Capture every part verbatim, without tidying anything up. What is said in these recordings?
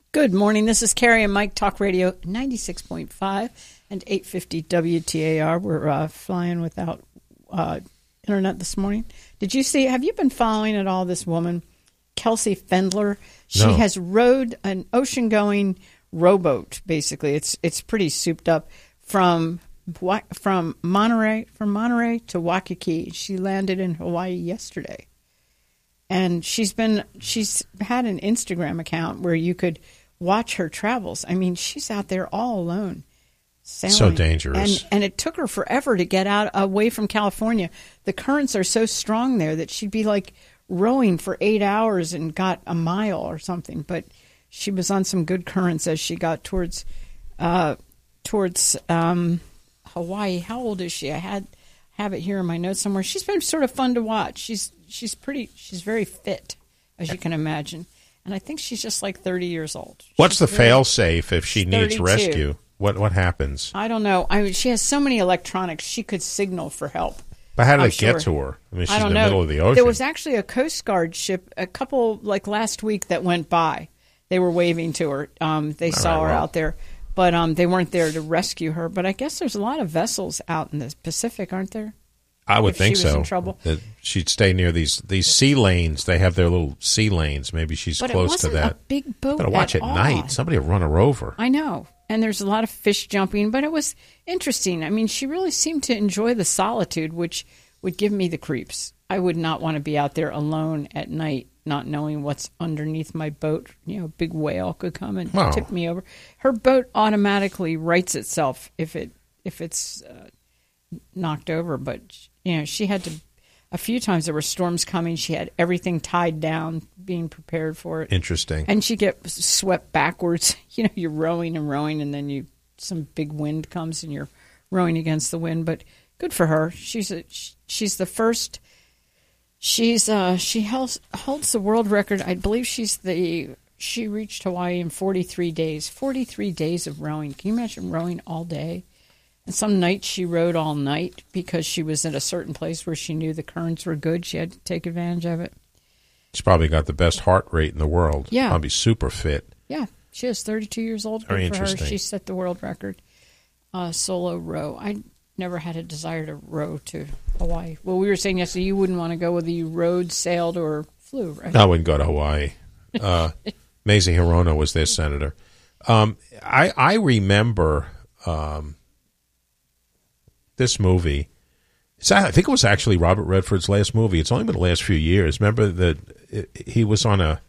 Good morning. This is Carrie and Mike, Talk Radio ninety-six point five and eight fifty W T A R. We're uh, flying without uh, internet this morning. Did you see, have you been following at all this woman, Kelsey Fendler? She No. has rowed an ocean-going rowboat, basically. It's it's pretty souped up from from Monterey, from Monterey to Waikiki. She landed in Hawaii yesterday. And she's been she's had an Instagram account where you could watch her travels. I mean, she's out there all alone, sailing. So dangerous. And and it took her forever to get out away from California. The currents are so strong there that she'd be like rowing for eight hours and got a mile or something. But she was on some good currents as she got towards uh, towards um, Hawaii. How old is she? I had have it here in my notes somewhere. She's been sort of fun to watch. She's she's pretty. She's very fit, as you can imagine. And I think she's just like thirty years old. What's She's the very- fail-safe if she needs thirty-two. rescue? What what happens? I don't know. I mean, she has so many electronics. She could signal for help. But how did I'm it get sure. to her? I mean, she's I don't in the know. middle of the ocean. There was actually a Coast Guard ship, a couple like last week that went by. They were waving to her. Um, they saw right, her well. out there, but um, they weren't there to rescue her. But I guess there's a lot of vessels out in the Pacific, aren't there? I would if think she was so. in trouble. That she'd stay near these these sea lanes. They have their little sea lanes. Maybe she's But it close wasn't to that. a big boat Better watch at at all. night. Somebody will run her over. I know. And there's a lot of fish jumping, but it was interesting. I mean, she really seemed to enjoy the solitude, which would give me the creeps. I would not want to be out there alone at night, not knowing what's underneath my boat. You know, a big whale could come and Wow. tip me over. Her boat automatically rights itself if it if it's uh, knocked over. But, you know, she had to, a few times there were storms coming. She had everything tied down, being prepared for it. Interesting. And she get swept backwards. You know, you're rowing and rowing, and then you some big wind comes, and you're rowing against the wind. But good for her. She's a, she's the first. She's uh, she holds holds the world record. I believe she's the she reached Hawaii in forty-three days. forty-three days of rowing. Can you imagine rowing all day? And some nights she rowed all night because she was in a certain place where she knew the currents were good. She had to take advantage of it. She's probably got the best heart rate in the world. Yeah. Probably super fit. Yeah, she is thirty-two years old. Very Good for her. interesting. She set the world record uh, solo row. I never had a desire to row to Hawaii. Well, we were saying yesterday you wouldn't want to go whether you rowed, sailed, or flew, right? I wouldn't go to Hawaii. Uh, Mazie Hirono was their senator. Um, I I remember um, this movie. It's, I think it was actually Robert Redford's last movie. It's only been the last few years. Remember that it, he was on a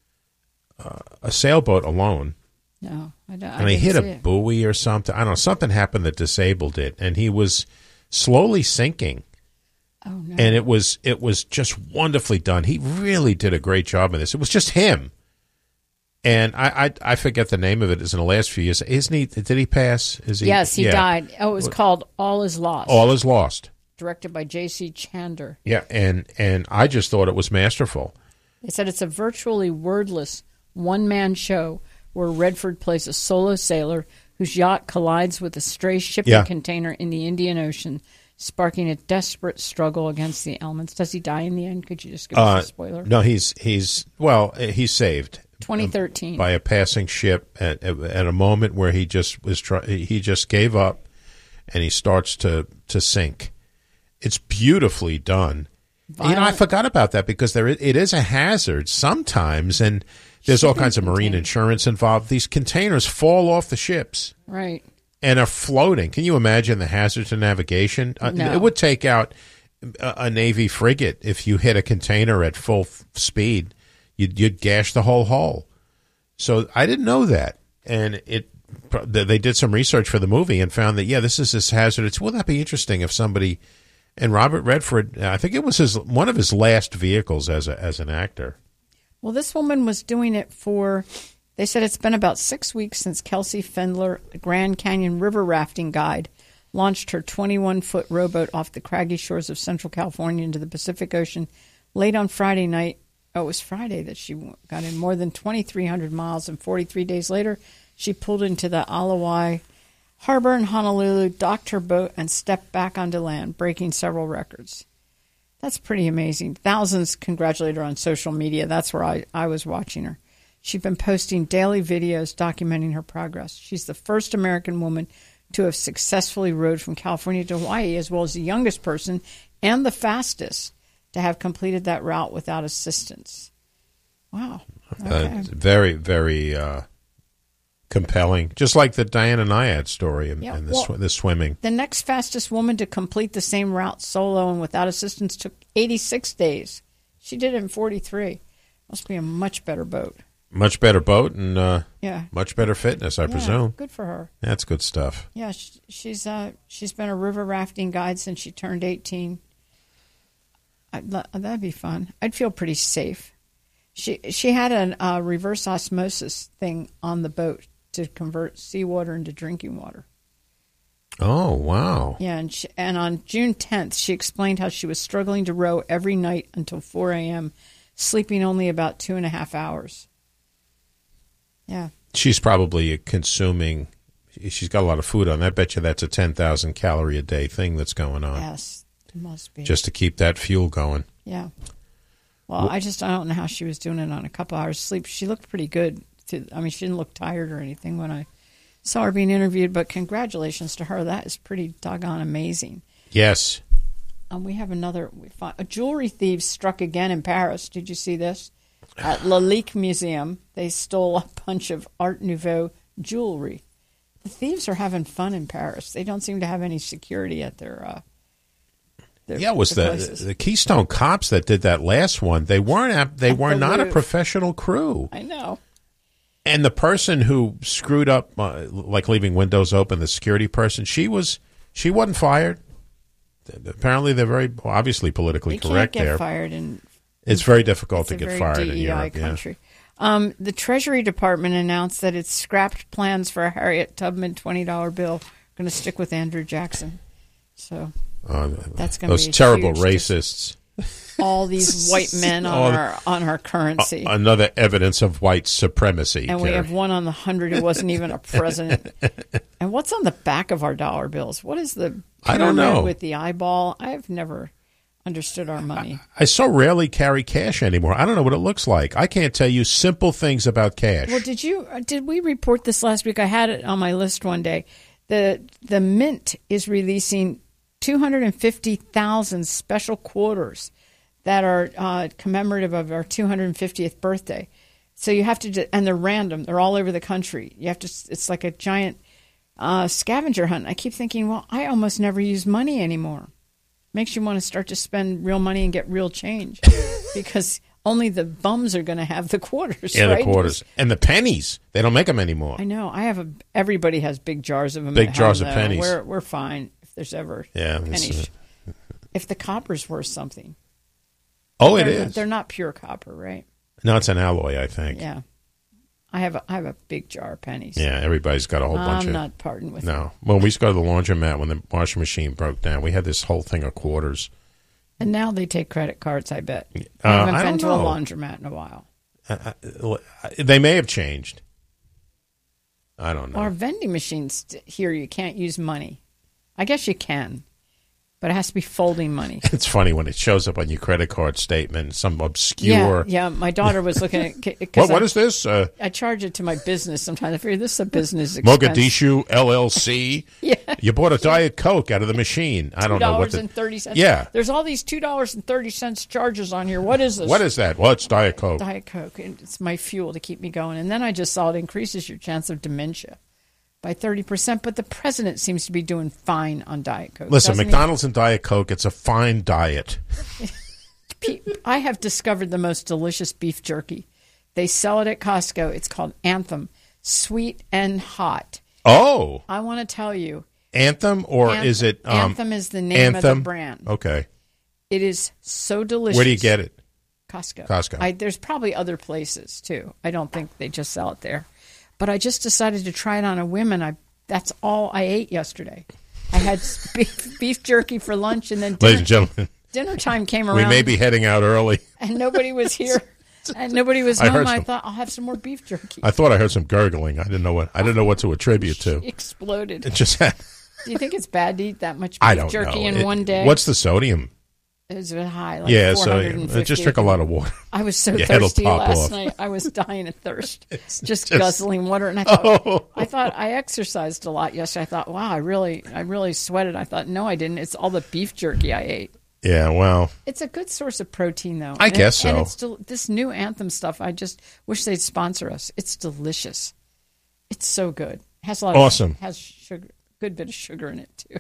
uh, a sailboat alone, No, I don't. and he hit a buoy or something. I don't know. Something happened that disabled it, and he was slowly sinking. Oh no! And it was it was just wonderfully done. He really did a great job in this. It was just him. And I, I I forget the name of it. It's in the last few years. Isn't he? Did he pass? Is he? Yes, he yeah. died. Oh, it was called All Is Lost. All is lost. Directed by J C Chander. Yeah, and and I just thought it was masterful. They said it's a virtually wordless one-man show where Redford plays a solo sailor whose yacht collides with a stray shipping Yeah. container in the Indian Ocean, sparking a desperate struggle against the elements. Does he die in the end? Could you just give Uh, us a spoiler? No, he's he's well, he's saved twenty thirteen. by a passing ship at at a moment where he just was try, he just gave up, and he starts to to sink. It's beautifully done. You know, I Violent. forgot about that because there is, it is a hazard sometimes, and there's all Shipping kinds of marine container. insurance involved. These containers fall off the ships Right. and are floating. Can you imagine the hazard to navigation? Uh, No. It would take out a, a Navy frigate if you hit a container at full f- speed. You'd, you'd gash the whole hull. So I didn't know that, and it. They did some research for the movie and found that yeah, this is this hazard. It's will that be interesting if somebody. And Robert Redford, I think it was his one of his last vehicles as a, as an actor. Well, this woman was doing it for, they said it's been about six weeks since Kelsey Fendler, the Grand Canyon River Rafting Guide, launched her twenty-one foot rowboat off the craggy shores of Central California into the Pacific Ocean late on Friday night. Oh, it was Friday that she got in more than twenty-three hundred miles, and forty-three days later, she pulled into the Alawai Harbor in Honolulu, docked her boat, and stepped back onto land, breaking several records. That's pretty amazing. Thousands congratulate her on social media. That's where I, I was watching her. She's been posting daily videos documenting her progress. She's the first American woman to have successfully rode from California to Hawaii, as well as the youngest person and the fastest to have completed that route without assistance. Wow. Okay. Uh, very, very uh, compelling. Just like the Diana Nyad story and, Yeah, and the, well, sw- the swimming. The next fastest woman to complete the same route solo and without assistance took eighty-six days. She did it in forty-three. Must be a much better boat. Much better boat and uh, Yeah. much better fitness, I Yeah, presume. good for her. That's good stuff. Yeah, she, she's uh, she's been a river rafting guide since she turned eighteen. I'd, lo- that'd be fun. I'd feel pretty safe. She she had a uh, reverse osmosis thing on the boat to convert seawater into drinking water. Oh, wow. Yeah, and she, and on June tenth, she explained how she was struggling to row every night until four a.m., sleeping only about two and a half hours. Yeah. She's probably consuming, she's got a lot of food on. I bet you that's a ten thousand calorie a day thing that's going on. Yes, it must be. Just to keep that fuel going. Yeah. Well, I just I don't know how she was doing it on a couple hours sleep. She looked pretty good. To, I mean, she didn't look tired or anything when I saw her being interviewed, but congratulations to her. That is pretty doggone amazing. Yes. Um, we have another. We find, a jewelry thief struck again in Paris. Did you see this? At Lalique Museum, they stole a bunch of Art Nouveau jewelry. The thieves are having fun in Paris. They don't seem to have any security at their. Uh, their Yeah, it was their the places. the Keystone Cops that did that last one. They weren't ap- they At were the not a Louvre. professional crew. I know. And the person who screwed up, uh, like leaving windows open, the security person, she was she wasn't fired. Apparently, they're very obviously politically You can't correct get there. fired in. It's very difficult It's to a get very fired D in E I Europe. Yeah. country. Um, the Treasury Department announced that it's scrapped plans for a Harriet Tubman twenty dollar bill. Going to stick with Andrew Jackson. So Uh, that's going to those be a terrible huge dis- racists. all these white men All on the- our on our currency. Uh, another evidence of white supremacy. And we Carrie. have one on the hundred who wasn't even a president. And what's on the back of our dollar bills? What is the I don't pyramid know. with the eyeball? I've never understood our money. I so rarely carry cash anymore. I don't know what it looks like. I can't tell you simple things about cash. Well, did you uh, did we report this last week? I had it on my list one day. The the Mint is releasing two hundred fifty thousand special quarters that are uh, commemorative of our two hundred fiftieth birthday. So you have to, do, and they're random. They're all over the country. You have to. It's like a giant uh, scavenger hunt. I keep thinking, well, I almost never use money anymore. Makes you want to start to spend real money and get real change, because only the bums are going to have the quarters. Yeah, right? the quarters and the pennies. They don't make them anymore. I know. I have a. Everybody has big jars of them. Big at jars home, of though. pennies. We're we're fine if there's ever Yeah, it's, pennies. uh, If the copper's worth something. Oh, it they're, is. They're not pure copper, right? No, it's an alloy, I think. Yeah. I have a I have a big jar of pennies. Yeah, everybody's got a whole bunch I'm of. not parting with No. When we used to go to the laundromat when the washing machine broke down, we had this whole thing of quarters. And now they take credit cards, I bet. Uh, I haven't I been don't to know. a laundromat in a while. Uh, uh, they may have changed. I don't know. Our vending machines here, you can't use money. I guess you can, but it has to be folding money. It's funny when it shows up on your credit card statement, some Yeah, obscure. yeah. My daughter was looking at. 'cause What, what I, is this? Uh, I charge it to my business sometimes. I figure this is a business expense. Mogadishu L L C. Yeah. You bought a Diet Coke out of the machine. I don't Two know what dollars the. and thirty cents. Yeah. There's all these two dollars and thirty cents charges on here. What is this? What is that? Well, it's Diet Coke. Diet Coke? And it's my fuel to keep me going. And then I just saw it increases your chance of dementia by thirty percent. But the president seems to be doing fine on Diet Coke. Listen, doesn't he? McDonald's and Diet Coke, it's a fine diet. Pe- I have discovered the most delicious beef jerky. They sell it at Costco. It's called Anthem, sweet and hot. Oh, I want to tell you, Anthem or Anthem, is it um, Anthem is the name Anthem? of the brand. Okay. It is so delicious. Where do you get it? Costco. Costco. I, there's probably other places too. I don't think they just sell it there. But I just decided to try it on a whim, and I that's all I ate yesterday. I had beef, beef jerky for lunch, and then Ladies and dinner, gentlemen, dinner time came we around. may be heading out early. and nobody was here, and nobody was I home. heard I some- thought I'll have some more beef jerky. I thought I heard some gurgling. I didn't know what I didn't know what to attribute to. Exploded. It just had. Do you think it's bad to eat that much beef I don't jerky know. in It- one day? What's the sodium? It was high, like yeah, so four hundred fifty. uh, just drink a lot of water. I was so Your thirsty head'll pop last off. night. I was dying of thirst, just, just- guzzling water. And I thought, Oh. I thought I exercised a lot yesterday. I thought, wow, I really, I really sweated. I thought, no, I didn't. It's all the beef jerky I ate. Yeah, well, It's a good source of protein, though. I And guess it- so. And it's del- this new Anthem stuff. I just wish they'd sponsor us. It's delicious. It's so good. It has a lot Awesome. of has sugar, good bit of sugar in it too.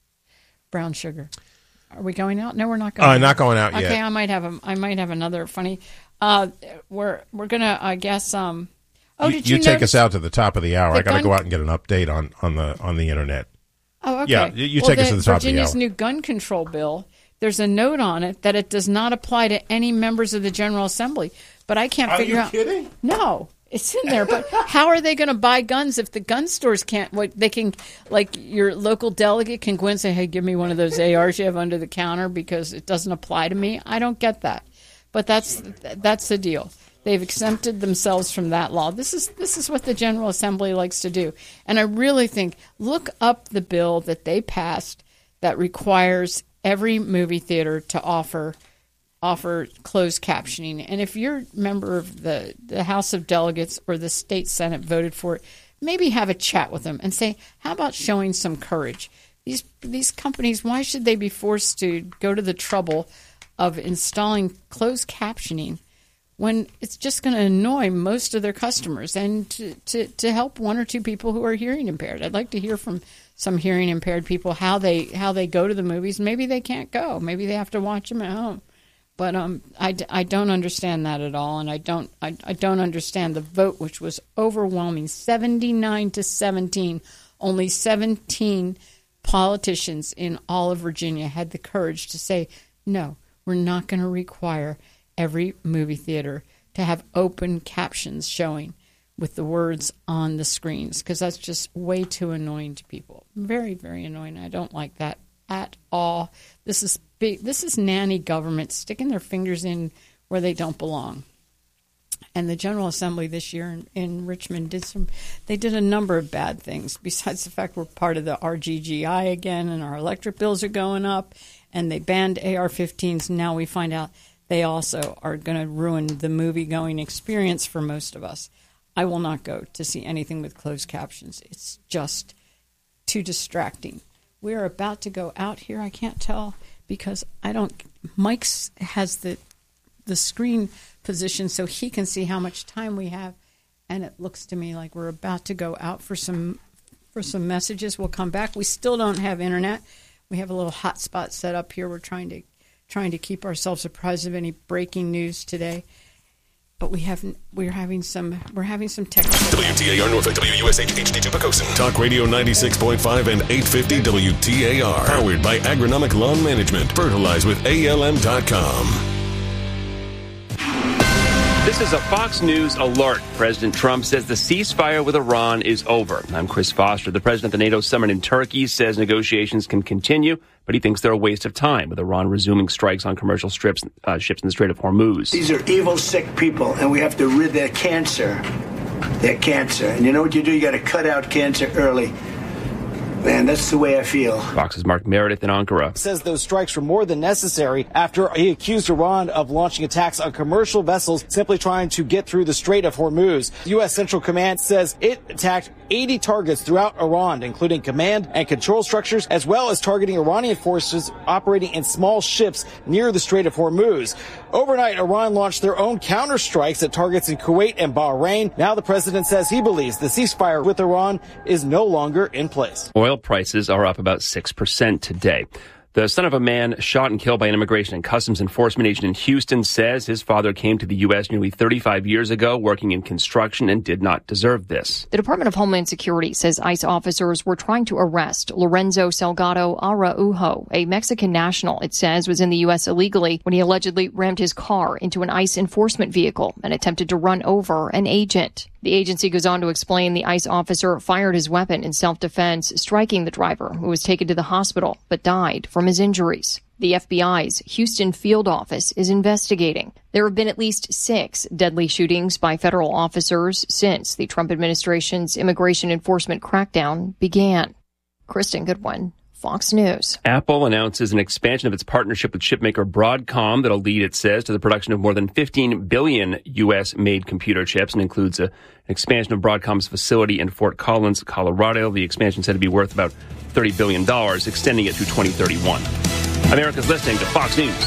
Brown sugar. Are we going out? No, we're not going. Uh, out. not going out okay, yet. Okay, I might have a. I might have another funny. Uh, we're we're gonna. I guess. Um. Oh, you, did you, you take notice- us out to the top of the hour. the I got to gun- go out and get an update on, on the on the internet. Oh, okay. Yeah, you- you well, take us to the top of the Virginia's hour. new gun control bill. There's a note on it that it does not apply to any members of the General Assembly. But I can't Are figure you out. kidding? No, it's in there. But how are they going to buy guns if the gun stores can't? What they can, like your local delegate can go in and say, "Hey, give me one of those A Rs you have under the counter because it doesn't apply to me." I don't get that. But that's that's the deal. They've exempted themselves from that law. This is this is what the General Assembly likes to do. And I really think look up the bill that they passed that requires every movie theater to offer offer closed captioning. And if you're a member of the, the House of Delegates or the state Senate voted for it, maybe have a chat with them and say, how about showing some courage? These these companies, why should they be forced to go to the trouble of installing closed captioning when it's just going to annoy most of their customers and to, to, to help one or two people who are hearing impaired? I'd like to hear from some hearing impaired people how they how they go to the movies. Maybe they can't go. Maybe they have to watch them at home. But um, I, I don't understand that at all, and I don't I, I don't understand the vote, which was overwhelming, seventy-nine to seventeen. Only seventeen politicians in all of Virginia had the courage to say, no, we're not going to require every movie theater to have open captions showing with the words on the screens, because that's just way too annoying to people. Very, very annoying. I don't like that at all. This is big. This is nanny government sticking their fingers in where they don't belong. And the General Assembly this year in, in Richmond did some. They did a number of bad things. Besides the fact we're part of the R G G I again, and our electric bills are going up, and they banned A R fifteens. Now we find out they also are going to ruin the movie-going experience for most of us. I will not go to see anything with closed captions. It's just too distracting. We are about to go out here. I can't tell because I don't. Mike's has the the screen position so he can see how much time we have, and it looks to me like we're about to go out for some for some messages. We'll come back. We still don't have internet. We have a little hotspot set up here. We're trying to trying to keep ourselves apprised of any breaking news today. But we haven't. We're having some. We're having some technical. W T A R Norfolk, W U S H H D two Pocosin. Talk Radio ninety-six point five and eight fifty W T A R. Powered by Agronomic Lawn Management. Fertilize with A L M dot com. This is a Fox News alert. President Trump says the ceasefire with Iran is over. I'm Chris Foster. The president of the NATO summit in Turkey says negotiations can continue, but he thinks they're a waste of time, with Iran resuming strikes on commercial strips, uh, ships in the Strait of Hormuz. These are evil, sick people, and we have to rid their cancer. Their cancer. And you know what you do? You got to cut out cancer early. Man, that's the way I feel. Fox's Mark Meredith in Ankara. Says those strikes were more than necessary after he accused Iran of launching attacks on commercial vessels simply trying to get through the Strait of Hormuz. U S. Central Command says it attacked eighty targets throughout Iran, including command and control structures, as well as targeting Iranian forces operating in small ships near the Strait of Hormuz. Overnight, Iran launched their own counterstrikes at targets in Kuwait and Bahrain. Now the president says he believes the ceasefire with Iran is no longer in place. Oil prices are up about six percent today. The son of a man shot and killed by an Immigration and Customs Enforcement agent in Houston says his father came to the U S nearly thirty-five years ago working in construction and did not deserve this. The Department of Homeland Security says ICE officers were trying to arrest Lorenzo Salgado Araujo, a Mexican national it says was in the U S illegally when he allegedly rammed his car into an ICE enforcement vehicle and attempted to run over an agent. The agency goes on to explain the ICE officer fired his weapon in self-defense, striking the driver, who was taken to the hospital but died from his injuries. The F B I's Houston field office is investigating. There have been at least six deadly shootings by federal officers since the Trump administration's immigration enforcement crackdown began. Kristen Goodwin, Fox News. Apple announces an expansion of its partnership with chipmaker Broadcom that'll lead, it says, to the production of more than fifteen billion U S-made computer chips, and includes a, an expansion of Broadcom's facility in Fort Collins, Colorado. The expansion said to be worth about thirty billion dollars, extending it to twenty thirty-one. America's listening to Fox News.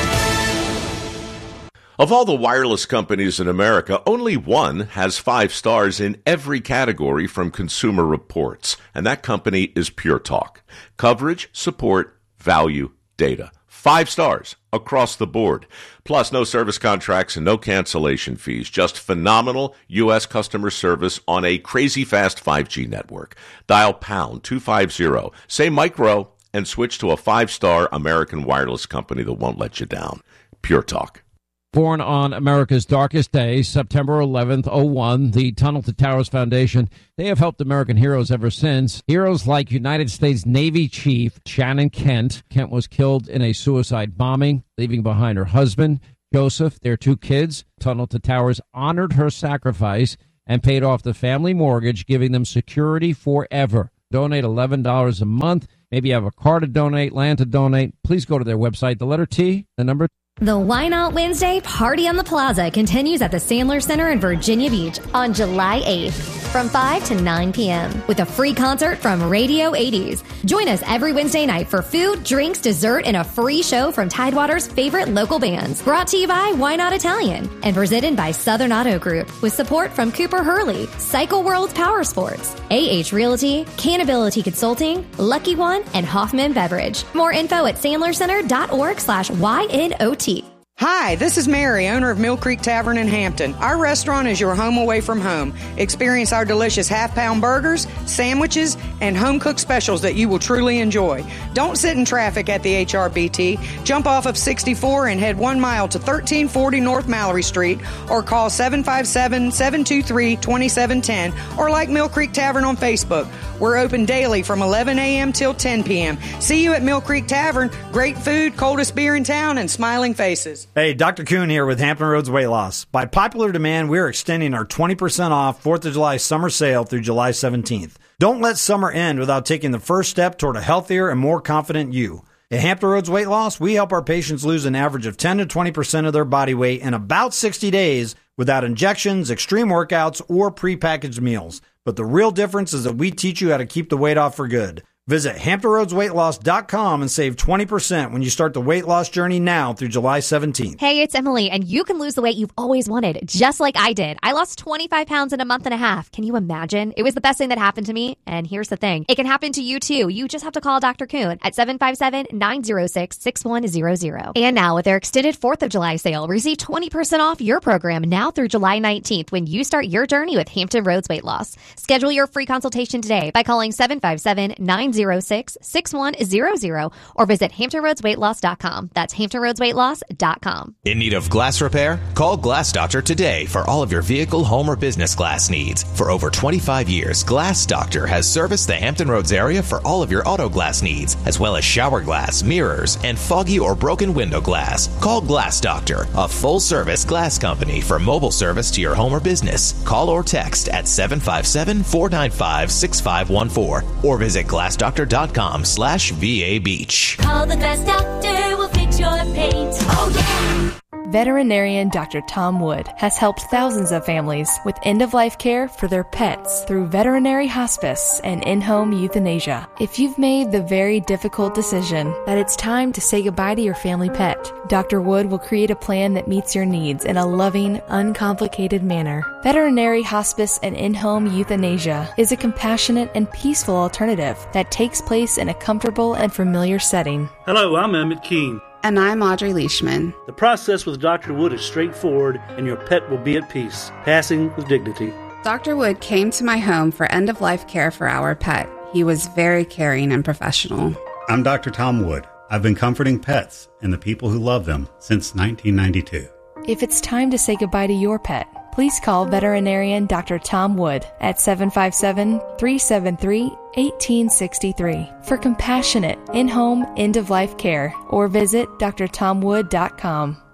Of all the wireless companies in America, only one has five stars in every category from Consumer Reports, and that company is Pure Talk. Coverage, support, value, data. Five stars across the board. Plus, no service contracts and no cancellation fees. Just phenomenal U S customer service on a crazy fast five G network. Dial pound two fifty, say micro, and switch to a five-star American wireless company that won't let you down. Pure Talk. Born on America's darkest day, September eleventh, oh one, the Tunnel to Towers Foundation, they have helped American heroes ever since. Heroes like United States Navy Chief Shannon Kent. Kent was killed in a suicide bombing, leaving behind her husband, Joseph, their two kids. Tunnel to Towers honored her sacrifice and paid off the family mortgage, giving them security forever. Donate eleven dollars a month. Maybe you have a car to donate, land to donate. Please go to their website, the letter T, the number The Why Not Wednesday Party on the Plaza continues at the Sandler Center in Virginia Beach on July eighth from five to nine p.m. with a free concert from Radio eighties. Join us every Wednesday night for food, drinks, dessert, and a free show from Tidewater's favorite local bands. Brought to you by Why Not Italian and presented by Southern Auto Group with support from Cooper Hurley, Cycle World Power Sports, A H Realty, Canability Consulting, Lucky One, and Hoffman Beverage. More info at sandlercenter.org slash Y-N-O-T. Hi, this is Mary, owner of Mill Creek Tavern in Hampton. Our restaurant is your home away from home. Experience our delicious half-pound burgers, sandwiches, and home-cooked specials that you will truly enjoy. Don't sit in traffic at the H R B T. Jump off of sixty-four and head one mile to thirteen forty North Mallory Street, or call seven five seven, seven two three, two seven one zero, or like Mill Creek Tavern on Facebook. We're open daily from eleven a.m. till ten p.m. See you at Mill Creek Tavern. Great food, coldest beer in town, and smiling faces. Hey, Doctor Kuhn here with Hampton Roads Weight Loss. By popular demand, we're extending our twenty percent off fourth of July summer sale through July seventeenth. Don't let summer end without taking the first step toward a healthier and more confident you. At Hampton Roads Weight Loss, we help our patients lose an average of ten to twenty percent of their body weight in about sixty days without injections, extreme workouts, or prepackaged meals. But the real difference is that we teach you how to keep the weight off for good. Visit Hampton Roads Weight Loss dot com and save twenty percent when you start the weight loss journey now through July seventeenth. Hey, it's Emily, and you can lose the weight you've always wanted, just like I did. I lost twenty-five pounds in a month and a half. Can you imagine? It was the best thing that happened to me, and here's the thing. It can happen to you, too. You just have to call Doctor Kuhn at seven five seven, nine zero six, six one zero zero. And now, with their extended fourth of July sale, receive twenty percent off your program now through July nineteenth when you start your journey with Hampton Roads Weight Loss. Schedule your free consultation today by calling seven five seven, nine zero six, six one zero zero or visit Hampton Roads Weight Loss dot com. That's Hampton Roads Weight Loss dot com. In need of glass repair? Call Glass Doctor today for all of your vehicle, home, or business glass needs. For over twenty-five years, Glass Doctor has serviced the Hampton Roads area for all of your auto glass needs, as well as shower glass, mirrors, and foggy or broken window glass. Call Glass Doctor, a full-service glass company for mobile service to your home or business. Call or text at seven five seven, four nine five, six five one four or visit glass doctor dot com slash V A Beach. Call the Glass Doctor, we'll fix your paint. Oh, yeah! Veterinarian Doctor Tom Wood has helped thousands of families with end-of-life care for their pets through veterinary hospice and in-home euthanasia. If you've made the very difficult decision that it's time to say goodbye to your family pet, Doctor Wood will create a plan that meets your needs in a loving, uncomplicated manner. Veterinary hospice and in-home euthanasia is a compassionate and peaceful alternative that takes place in a comfortable and familiar setting. Hello, I'm Emmett Keene. And I'm Audrey Leishman. The process with Doctor Wood is straightforward, and your pet will be at peace, passing with dignity. Doctor Wood came to my home for end-of-life care for our pet. He was very caring and professional. I'm Doctor Tom Wood. I've been comforting pets and the people who love them since nineteen ninety-two. If it's time to say goodbye to your pet, please call veterinarian Doctor Tom Wood at seven five seven, three seven three, one eight six three for compassionate in-home end-of-life care, or visit D R tom wood dot com.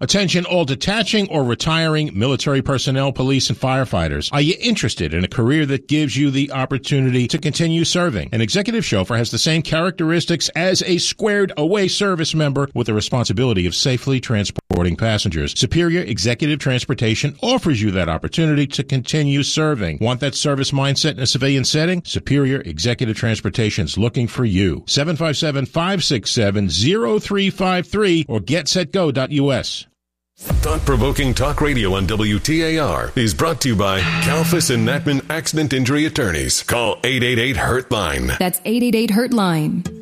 Attention all detaching or retiring military personnel, police, and firefighters. Are you interested in a career that gives you the opportunity to continue serving? An executive chauffeur has the same characteristics as a squared away service member with the responsibility of safely transporting passengers. Superior Executive Transportation offers you that opportunity to continue serving. Want that service mindset in a civilian setting? Superior Executive Transportation is looking for you. seven five seven, five six seven, zero three five three or get set go dot U S. Thought-provoking talk radio on W T A R is brought to you by Kalfas and Natman Accident Injury Attorneys. Call eight eight eight, hurt line. That's eight eight eight, hurt line.